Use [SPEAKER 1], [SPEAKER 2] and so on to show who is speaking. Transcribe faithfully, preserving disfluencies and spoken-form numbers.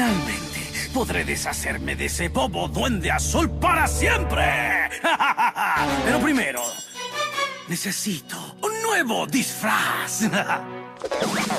[SPEAKER 1] Finalmente, podré deshacerme de ese bobo duende azul para siempre. Pero primero, necesito un nuevo disfraz.